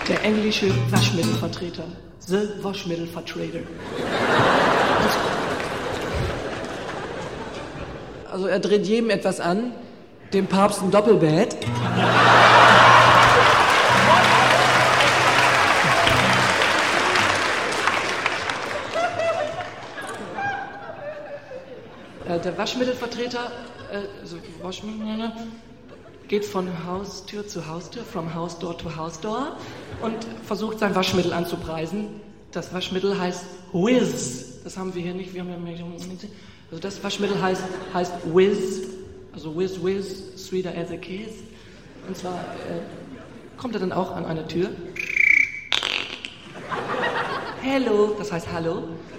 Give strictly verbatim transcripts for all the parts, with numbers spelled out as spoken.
Der englische Waschmittelvertreter. The Waschmittelvertreter. Also er dreht jedem etwas an, dem Papst ein Doppelbett. Der Waschmittelvertreter äh, also Waschmittel, geht von Haustür zu Haustür, from house door to house door und versucht sein Waschmittel anzupreisen. Das Waschmittel heißt Whiz. Das haben wir hier nicht. Wir haben ja also das Waschmittel heißt, heißt Whiz. Also Whiz, Whiz, sweeter as a kiss. Und zwar äh, kommt er dann auch an eine Tür. Hello, das heißt Hallo.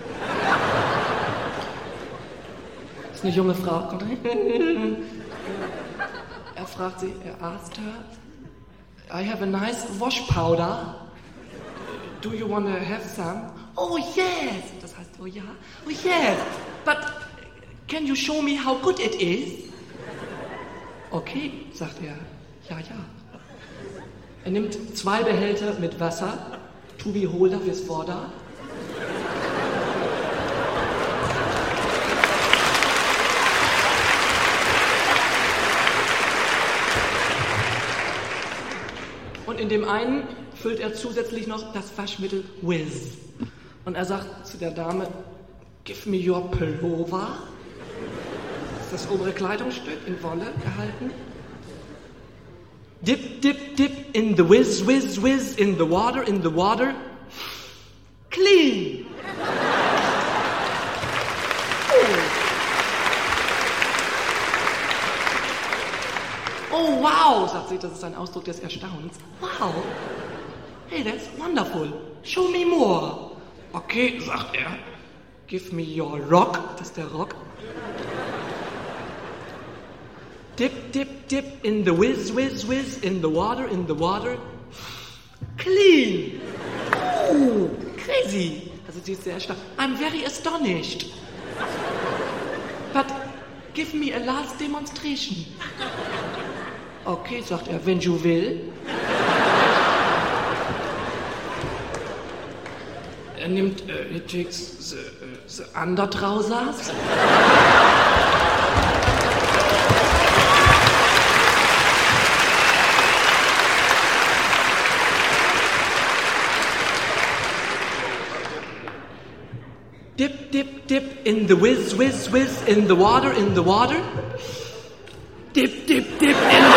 Das ist eine junge Frau. Kommt rein. Er fragt sie, er asked her, I have a nice wash powder. Do you want to have some? Oh yes! Das heißt, oh ja, oh yes. But can you show me how good it is? Okay, sagt er, ja, ja. Er nimmt zwei Behälter mit Wasser, Tubi Holder fürs Vorder. Und in dem einen füllt er zusätzlich noch das Waschmittel Whiz. Und er sagt zu der Dame, give me your pullover. Das ist das obere Kleidungsstück in Wolle gehalten. Dip, dip, dip in the whiz, whiz, whiz, in the water, in the water. Clean. Oh, wow, sagt sie, das ist ein Ausdruck des Erstaunens. Wow. Hey, that's wonderful. Show me more. Okay, sagt er. Give me your rock. Das ist der Rock. Dip, dip, dip in the whiz, whiz, whiz, in the water, in the water. Clean. Oh, crazy. Also sie ist sehr erstaunt. I'm very astonished. But give me a last demonstration. Okay, sagt er, wenn du willst. Er nimmt, uh, he takes the, uh, the undertrousers. Dip, dip, dip in the whiz, whiz, whiz, in the water, in the water. Dip, dip, dip in the